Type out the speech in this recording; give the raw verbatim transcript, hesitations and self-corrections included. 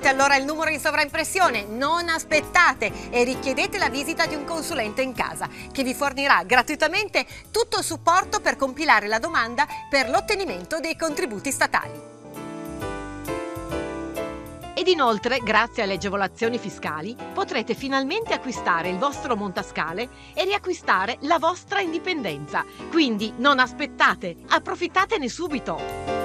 allora il numero in sovraimpressione, non aspettate e richiedete la visita di un consulente in casa che vi fornirà gratuitamente tutto il supporto per compilare la domanda per l'ottenimento dei contributi statali. Ed inoltre, grazie alle agevolazioni fiscali, potrete finalmente acquistare il vostro montascale e riacquistare la vostra indipendenza. Quindi non aspettate, approfittatene subito!